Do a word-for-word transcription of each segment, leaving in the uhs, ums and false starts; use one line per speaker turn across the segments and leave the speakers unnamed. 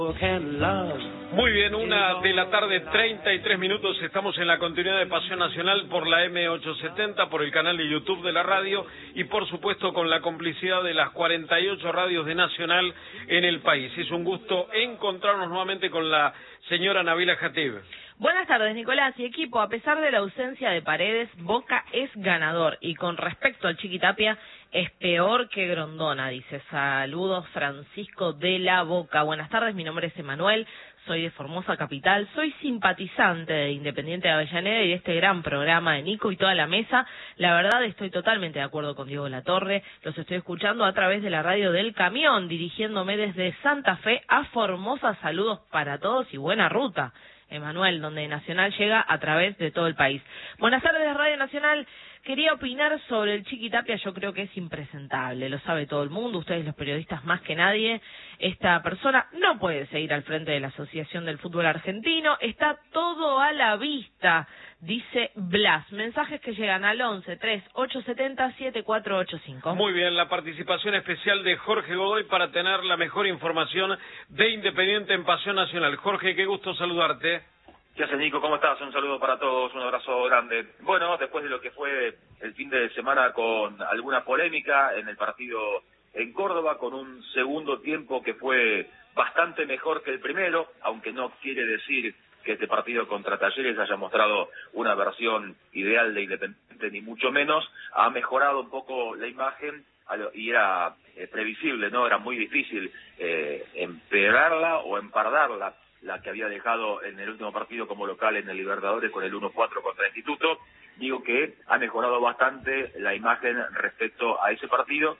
Muy bien, una de la tarde, treinta y tres minutos, estamos en la continuidad de Pasión Nacional por la eme ochocientos setenta, por el canal de YouTube de la radio y por supuesto con la complicidad de las cuarenta y ocho radios de Nacional en el país. Es un gusto encontrarnos nuevamente con la señora Nabila Jatib.
Buenas tardes, Nicolás y equipo. A pesar de la ausencia de Paredes, Boca es ganador. Y con respecto al Chiqui Tapia, es peor que Grondona, dice. Saludos, Francisco de la Boca. Buenas tardes, mi nombre es Emanuel, soy de Formosa Capital. Soy simpatizante de Independiente de Avellaneda y de este gran programa de Nico y toda la mesa. La verdad, estoy totalmente de acuerdo con Diego Latorre. Los estoy escuchando a través de la radio del camión, dirigiéndome desde Santa Fe a Formosa. Saludos para todos y buena ruta, Emanuel, donde Nacional llega a través de todo el país. Buenas tardes, Radio Nacional. Quería opinar sobre el Chiqui Tapia. Yo creo que es impresentable, lo sabe todo el mundo, ustedes los periodistas más que nadie. Esta persona no puede seguir al frente de la Asociación del Fútbol Argentino, está todo a la vista, dice Blas. Mensajes que llegan al once, tres, ocho siete cero, siete cuatro ocho cinco.
Muy bien, la participación especial de Jorge Godoy para tener la mejor información de Independiente en Pasión Nacional. Jorge, qué gusto saludarte.
¿Qué haces, Nico? ¿Cómo estás? Un saludo para todos, un abrazo grande. Bueno, después de lo que fue el fin de semana con alguna polémica en el partido en Córdoba, con un segundo tiempo que fue bastante mejor que el primero, aunque no quiere decir que este partido contra Talleres haya mostrado una versión ideal de Independiente, ni mucho menos, ha mejorado un poco la imagen y era eh, previsible, ¿no? Era muy difícil eh, empeorarla o empardarla, la que había dejado en el último partido como local en el Libertadores con el uno cuatro contra el Instituto. Digo que ha mejorado bastante la imagen respecto a ese partido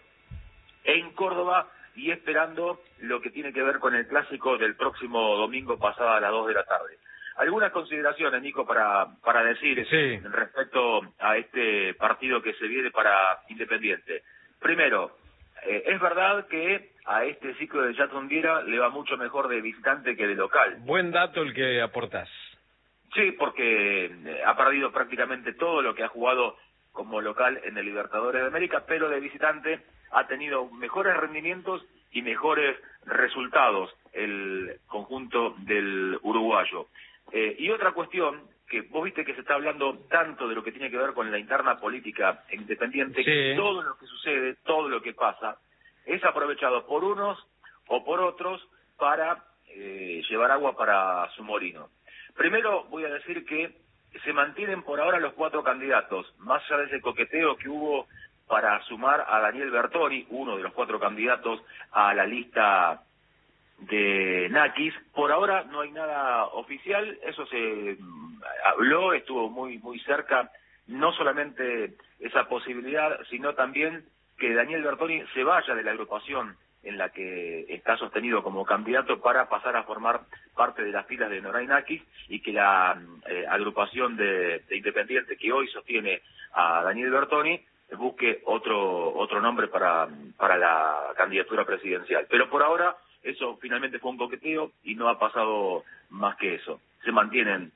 en Córdoba y esperando lo que tiene que ver con el clásico del próximo domingo pasado a las dos de la tarde. Algunas consideraciones, Nico, para para decir
sí.
respecto a este partido que se viene para Independiente. Primero, eh, es verdad que a este ciclo de Jackson Viera le va mucho mejor de visitante que de local.
Buen dato el que aportás.
Sí, porque ha perdido prácticamente todo lo que ha jugado como local en el Libertadores de América, pero de visitante ha tenido mejores rendimientos y mejores resultados el conjunto del uruguayo. Eh, y otra cuestión, que vos viste que se está hablando tanto de lo que tiene que ver con la interna política Independiente,
sí.
que todo lo que sucede, todo lo que pasa, es aprovechado por unos o por otros para eh, llevar agua para su molino. Primero voy a decir que se mantienen por ahora los cuatro candidatos, más allá de ese coqueteo que hubo para sumar a Daniel Bertoni, uno de los cuatro candidatos a la lista de Nakis. Por ahora no hay nada oficial, eso se habló, estuvo muy muy cerca, no solamente esa posibilidad, sino también que Daniel Bertoni se vaya de la agrupación en la que está sostenido como candidato para pasar a formar parte de las filas de Noray Nakis y que la eh, agrupación de, de Independiente que hoy sostiene a Daniel Bertoni busque otro otro nombre para para la candidatura presidencial. Pero por ahora eso finalmente fue un coqueteo y no ha pasado más que eso. Se mantienen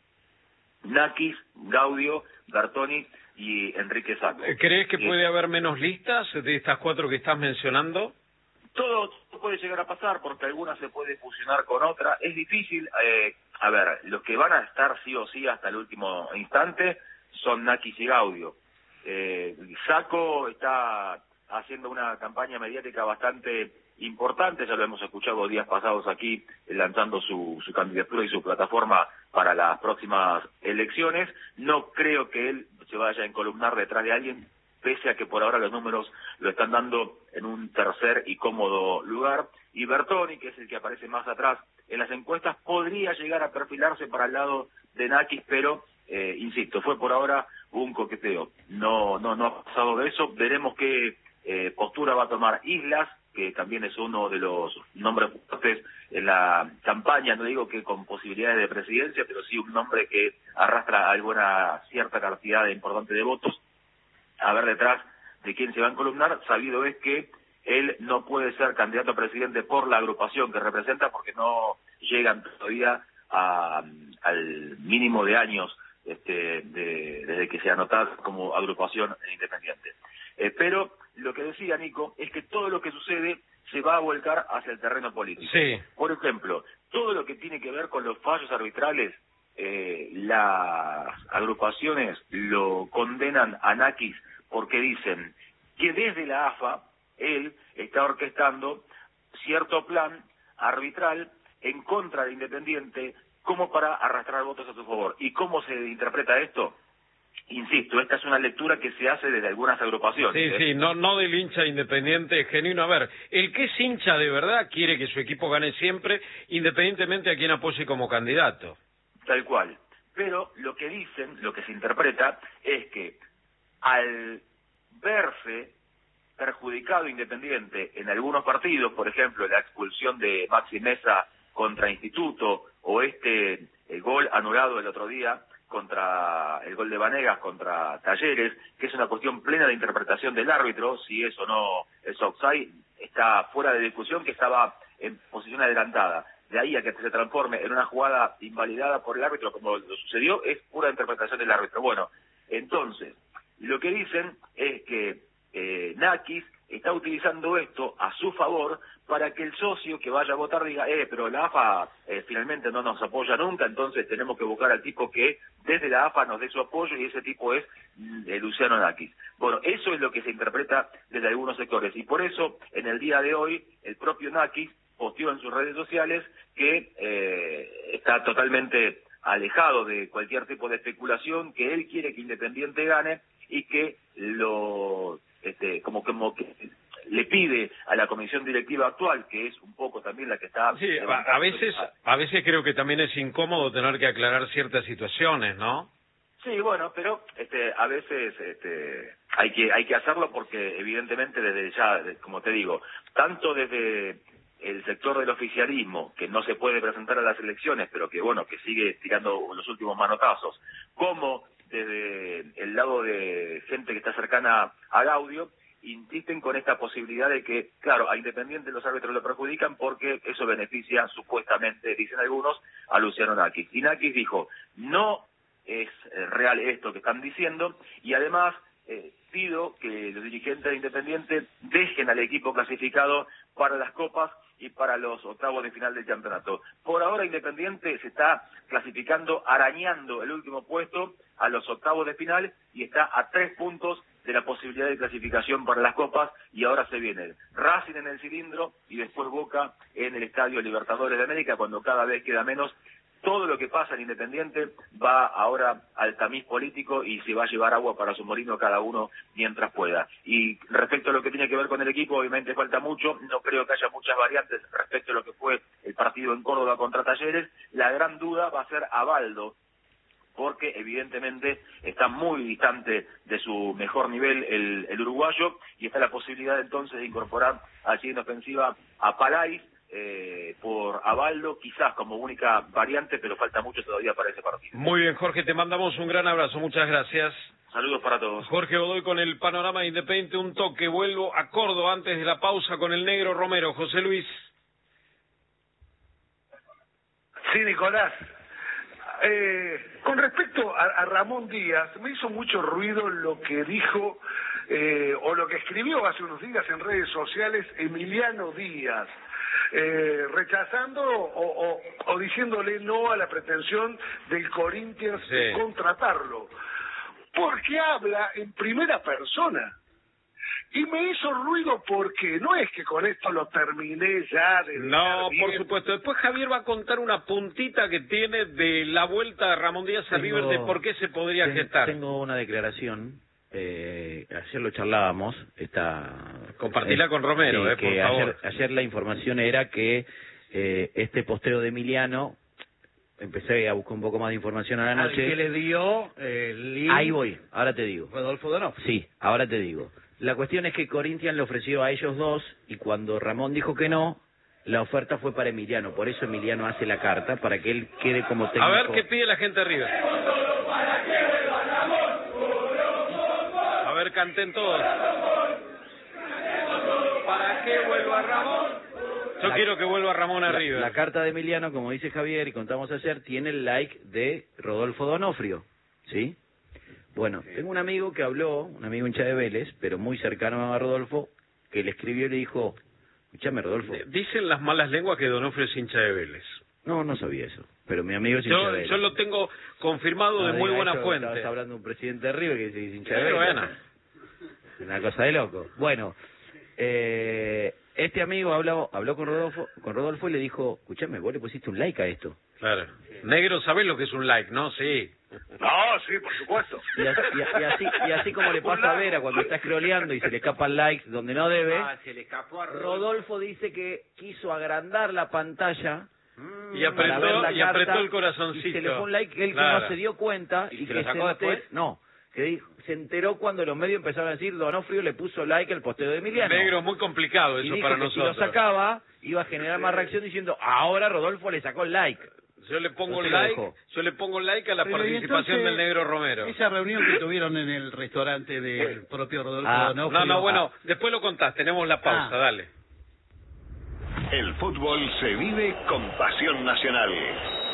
Nakis, Gaudio, Bertoni y Enrique Sacco.
¿Crees que puede haber menos listas de estas cuatro que estás mencionando?
Todo puede llegar a pasar porque alguna se puede fusionar con otra. Es difícil. Eh, a ver, los que van a estar sí o sí hasta el último instante son Nakis y Gaudio. Eh, Sacco está haciendo una campaña mediática bastante importante, ya lo hemos escuchado días pasados aquí, lanzando su, su candidatura y su plataforma para las próximas elecciones. No creo que él se vaya a encolumnar detrás de alguien, pese a que por ahora los números lo están dando en un tercer y cómodo lugar. Y Bertoni, que es el que aparece más atrás en las encuestas, podría llegar a perfilarse para el lado de Nakis, pero, eh, insisto, fue por ahora un coqueteo. No, no, no ha pasado de eso. Veremos qué eh, postura va a tomar Islas, que también es uno de los nombres fuertes en la campaña, no digo que con posibilidades de presidencia, pero sí un nombre que arrastra alguna cierta cantidad importante de votos. A ver detrás de quién se va a encolumnar. Sabido es que él no puede ser candidato a presidente por la agrupación que representa, porque no llegan todavía a, al mínimo de años este, de, desde que se anotó como agrupación independiente. Eh, pero lo que decía Nico es que todo lo que sucede se va a volcar hacia el terreno político.
Sí.
Por ejemplo, todo lo que tiene que ver con los fallos arbitrales, eh, las agrupaciones lo condenan a Nakis porque dicen que desde la A F A él está orquestando cierto plan arbitral en contra de Independiente como para arrastrar votos a su favor. ¿Y cómo se interpreta esto? Insisto, esta es una lectura que se hace desde algunas agrupaciones.
Sí,
¿eh?
sí, no, no del hincha Independiente genuino. A ver, el que es hincha de verdad quiere que su equipo gane siempre, independientemente a quien apoye como candidato.
Tal cual. Pero lo que dicen, lo que se interpreta, es que al verse perjudicado Independiente en algunos partidos, por ejemplo, la expulsión de Maxi Mesa contra Instituto, o este el gol anulado el otro día, contra el gol de Vanegas contra Talleres, que es una cuestión plena de interpretación del árbitro, si es o no es offside, está fuera de discusión, que estaba en posición adelantada. De ahí a que se transforme en una jugada invalidada por el árbitro, como lo sucedió, es pura interpretación del árbitro. Bueno, entonces, lo que dicen es que eh, Nakis está utilizando esto a su favor para que el socio que vaya a votar diga, eh, pero la A F A eh, finalmente no nos apoya nunca, entonces tenemos que buscar al tipo que desde la A F A nos dé su apoyo, y ese tipo es eh, Luciano Nakis. Bueno, eso es lo que se interpreta desde algunos sectores, y por eso, en el día de hoy, el propio Nakis posteó en sus redes sociales que eh, está totalmente alejado de cualquier tipo de especulación, que él quiere que Independiente gane, y que lo este como, como que le pide a la comisión directiva actual, que es un poco también la que está...
Sí, a, a veces a veces creo que también es incómodo tener que aclarar ciertas situaciones, ¿no?
Sí, bueno, pero este a veces este hay que hay que hacerlo porque evidentemente desde ya, como te digo, tanto desde el sector del oficialismo, que no se puede presentar a las elecciones, pero que bueno, que sigue tirando los últimos manotazos, como desde el lado de gente que está cercana a Gaudio, insisten con esta posibilidad de que, claro, a Independiente los árbitros lo perjudican porque eso beneficia, supuestamente, dicen algunos, a Luciano Nakis. Y Nakis dijo, no es eh, real esto que están diciendo, y además eh, pido que los dirigentes de Independiente dejen al equipo clasificado para las copas y para los octavos de final del campeonato. Por ahora Independiente se está clasificando, arañando el último puesto a los octavos de final, y está a tres puntos de la posibilidad de clasificación para las copas, y ahora se viene Racing en el cilindro y después Boca en el Estadio Libertadores de América, cuando cada vez queda menos. Todo lo que pasa en Independiente va ahora al tamiz político y se va a llevar agua para su molino cada uno mientras pueda. Y respecto a lo que tiene que ver con el equipo, obviamente falta mucho, no creo que haya muchas variantes respecto a lo que fue el partido en Córdoba contra Talleres. La gran duda va a ser Abaldo, porque evidentemente está muy distante de su mejor nivel el, el uruguayo, y está la posibilidad entonces de incorporar allí en ofensiva a Palais, eh, por Abaldo, quizás como única variante, pero falta mucho todavía para ese partido.
Muy bien, Jorge, te mandamos un gran abrazo, muchas gracias.
Saludos para todos.
Jorge Godoy con el panorama de Independiente, un toque, vuelvo a Córdoba antes de la pausa con el negro Romero. José Luis.
Sí, Nicolás. Eh, con respecto a, a Ramón Díaz, me hizo mucho ruido lo que dijo eh, o lo que escribió hace unos días en redes sociales Emiliano Díaz, eh, rechazando o, o, o diciéndole no a la pretensión del Corinthians
sí.
de contratarlo, porque habla en primera persona. Y me hizo ruido porque no es que con esto lo terminé ya de...
No, por supuesto. Después Javier va a contar una puntita que tiene de la vuelta de Ramón Díaz a River, de por qué se podría
ten,
gestar.
Tengo una declaración, eh, ayer lo charlábamos, esta...
Compartila eh, con Romero,
sí,
eh, por
que
favor.
Ayer, ayer la información era que eh, este posteo de Emiliano, empecé a buscar un poco más de información a la noche.
¿Al que le dio el link?
Ahí voy, ahora te digo.
Rodolfo Donofrio.
Sí, ahora te digo. La cuestión es que Corinthians le ofreció a ellos dos, y cuando Ramón dijo que no, la oferta fue para Emiliano. Por eso Emiliano hace la carta, para que él quede como técnico.
A ver qué pide la gente arriba. A ver, canten todos. ¿Para qué vuelva Ramón? Yo la, quiero que vuelva Ramón arriba.
La, la carta de Emiliano, como dice Javier y contamos ayer, tiene el like de Rodolfo Donofrio, ¿sí? Bueno, tengo un amigo que habló, un amigo hincha de Vélez, pero muy cercano a Rodolfo, que le escribió y le dijo, escúchame, Rodolfo.
Dicen las malas lenguas que Donofrio es hincha de Vélez.
No, no sabía eso. Pero mi amigo es hincha
Yo,
de Vélez.
yo lo tengo confirmado
No
de muy
diga
buena
eso,
fuente.
Estabas hablando de un presidente de River que es hincha de
Pero
Vélez.
bueno.
Una cosa de loco. Bueno, eh, este amigo habló, habló con Rodolfo, con Rodolfo y le dijo, escuchame, vos le pusiste un like a esto.
Claro. Negro, ¿sabés lo que es un like, no? Sí.
No, sí, por supuesto.
Y así, y, y así, y así como le pasa a Vera cuando está scrolleando y se le escapan likes donde no debe,
Ah, se le escapó a Rodolfo.
Rodolfo dice que quiso agrandar la pantalla
Y
para ver
apretó,
la
y
carta,
apretó el corazoncito.
y se le fue un like que él que
Claro.
no se dio cuenta
¿Y
y
se
que
lo sacó
se
después?
enter- no, que dijo- se enteró cuando los medios empezaron a decir Donofrio le puso like al posteo de Emiliano.
Negro, muy complicado
y
eso
dijo
para
que si
nosotros.
lo sacaba iba a generar más reacción diciendo ahora Rodolfo le sacó el like.
Yo le pongo
Entonces lo
like,
dejó.
yo le pongo like a la
Pero, y
participación
entonces,
del Negro Romero.
Esa reunión que tuvieron en el restaurante del propio Rodolfo
Ah,
Donofrio.
No, no, bueno, después lo contás, tenemos la pausa,
Ah.
dale.
El fútbol se vive con pasión nacional.